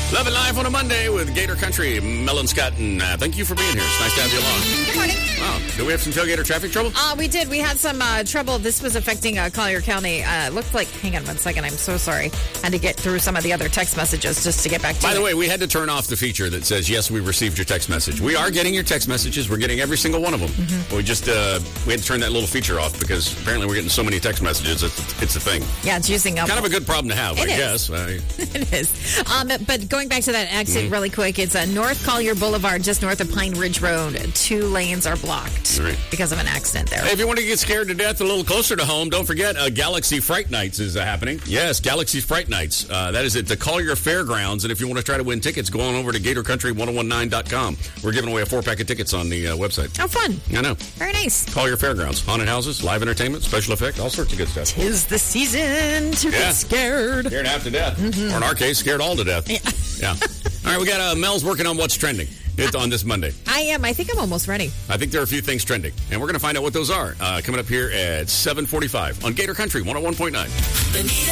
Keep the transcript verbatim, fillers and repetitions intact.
Love it live on a Monday with Gator Country, Mel and Scott, and uh, thank you for being here. It's nice to have you along. Good morning. Wow. Do we have some tailgater traffic trouble? Uh, we did. We had some uh, trouble. This was affecting uh, Collier County. Uh, looked like, hang on one second. I'm so sorry. Had to get through some of the other text messages just to get back to By it. the way, we had to turn off the feature that says, yes, we received your text message. We are getting your text messages. We're getting every single one of them. Mm-hmm. We just, uh, we had to turn that little feature off because apparently we're getting so many text messages. It's, it's a thing. Yeah, it's using up. Kind of a good problem to have, It I is. guess. I, It is. Um, but going back to that exit mm-hmm. really quick, it's uh, North Collier Boulevard, just north of Pine Ridge Road. Two lanes are blocked right. because of an accident there. Hey, if you want to get scared to death a little closer to home, don't forget uh, Galaxy Fright Nights is uh, happening. Yes, Galaxy Fright Nights. Uh, that is at the Collier Fairgrounds. And if you want to try to win tickets, go on over to gator country ten nineteen dot com. We're giving away a four-pack of tickets on the uh, website. Oh, fun. I know. Very nice. Collier Fairgrounds. Haunted houses, live entertainment, special effect, all sorts of good stuff. Tis the season to yeah. get scared. Scared half to death. Mm-hmm. Or in our case, scared all to death. Yeah. yeah. All right, we got uh, Mel's working on what's trending it, on this Monday. I am. I think I'm almost ready. I think there are a few things trending, and we're going to find out what those are uh, coming up here at seven forty-five on Gator Country one oh one point nine.